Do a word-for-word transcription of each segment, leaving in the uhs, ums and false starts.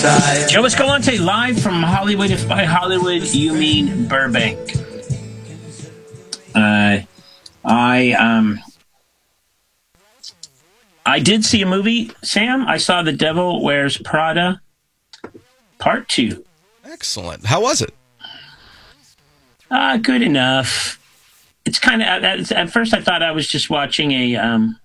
Joe Escalante live from Hollywood. If by Hollywood you mean Burbank. Uh, I um, I did see a movie, Sam. I saw The Devil Wears Prada, Part Two. Excellent. How was it? Uh, good enough. It's kind of at, at first I thought I was just watching a um,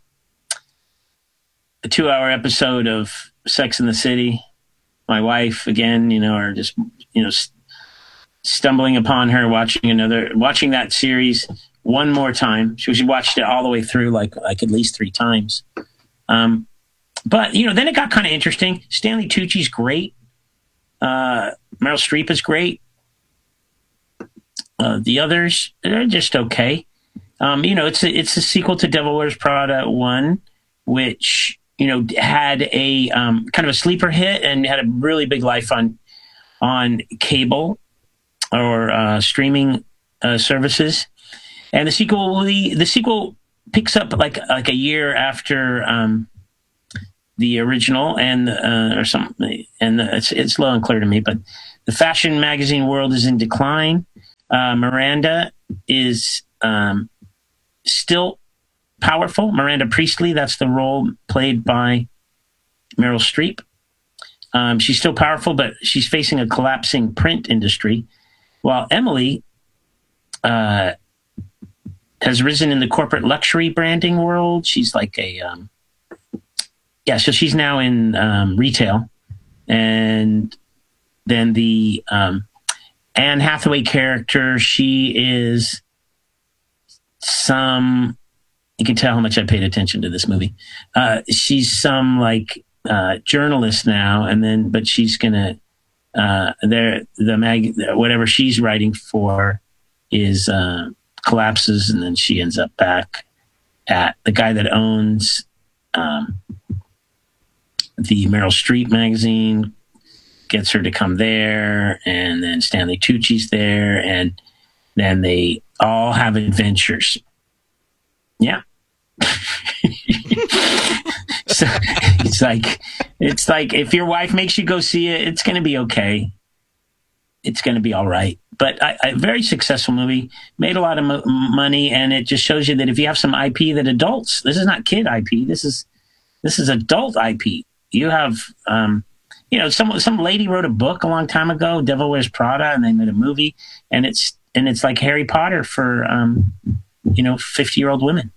a two-hour episode of Sex and the City. My wife, again, you know, are just, you know, st- stumbling upon her watching another, watching that series one more time. She, she watched it all the way through, like, like at least three times. Um, but, you know, then it got kind of interesting. Stanley Tucci's great. Uh, Meryl Streep is great. Uh, the others, they're just okay. Um, you know, it's a, it's a sequel to Devil Wears Prada one, which, you know, had a um, kind of a sleeper hit and had a really big life on on cable or uh, streaming uh, services. And the sequel, the, the sequel picks up like like a year after um, the original, and uh, or something. And it's it's low and clear to me, but the fashion magazine world is in decline. Uh, Miranda is um, still powerful. Miranda Priestley, that's the role played by Meryl Streep. Um, she's still powerful, but she's facing a collapsing print industry, while Emily uh, has risen in the corporate luxury branding world. She's like a, um, yeah, so she's now in um, retail. And then the um, Anne Hathaway character, she is some... You can tell how much I paid attention to this movie. Uh, she's some like uh, journalist now, and then but she's gonna uh, there the mag whatever she's writing for is uh, collapses, and then she ends up back at the guy that owns um, the Meryl Streep magazine. Gets her to come there, and then Stanley Tucci's there, and then they all have adventures. Yeah. So it's like it's like if your wife makes you go see it, it's going to be okay. It's going to be all right. But I, I very successful movie, made a lot of mo- money, and it just shows you that if you have some I P that adults, this is not kid I P, this is this is adult I P. You have, um, you know, some some lady wrote a book a long time ago, Devil Wears Prada, and they made a movie, and it's and it's like Harry Potter for um, you know, fifty year old women.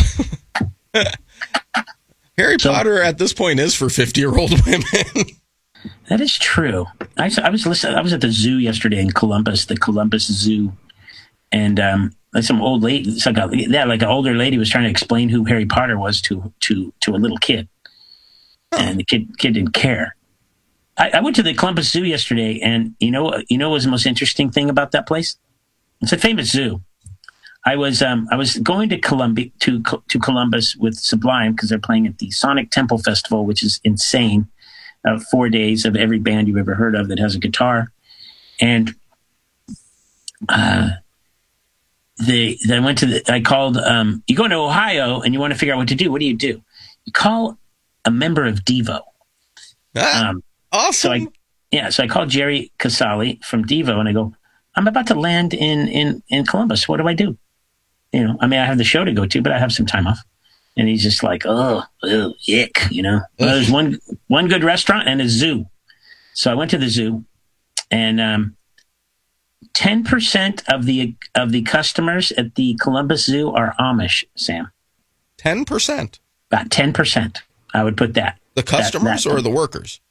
Harry so, Potter at this point is for fifty year old women. That is true. I, I was listening. I was at the zoo yesterday in Columbus, the Columbus Zoo, and um, like some old lady, it's like a, yeah, like an older lady was trying to explain who Harry Potter was to to to a little kid, huh. and the kid kid didn't care. I, I went to the Columbus Zoo yesterday, and you know you know what was the most interesting thing about that place? It's a famous zoo. I was um, I was going to Columbia to to Columbus with Sublime because they're playing at the Sonic Temple Festival, which is insane. Uh, four days of every band you've ever heard of that has a guitar, and uh, they they went to the. I called. Um, you go to Ohio and you want to figure out what to do. What do you do? You call a member of Devo. Ah, um, awesome. So I, yeah, so I called Jerry Casale from Devo, and I go, I'm about to land in in in Columbus. What do I do? You know, I mean, I have the show to go to, but I have some time off. And he's just like, oh, oh ick, you know. Well, there's one one good restaurant and a zoo. So I went to the zoo, and um, ten percent of the of the customers at the Columbus Zoo are Amish, Sam. ten percent? About ten percent. I would put that. The customers that, that, or the workers?